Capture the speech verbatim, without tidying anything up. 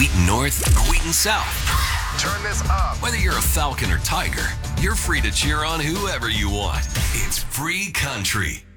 Wheaton North or Wheaton South. Turn this up. Whether you're a Falcon or Tiger, you're free to cheer on whoever you want. It's free country.